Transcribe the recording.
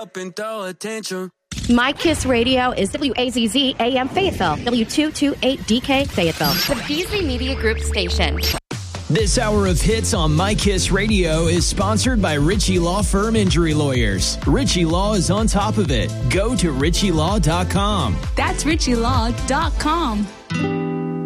Up and throw attention. My Kiss Radio is WAZZ AM Fayetteville, W228DK Fayetteville. The Beasley Media Group station. This hour of hits on My Kiss Radio is sponsored by Ritchie Law Firm Injury Lawyers. Ritchie Law is on top of it. Go to ritchielaw.com. That's ritchielaw.com.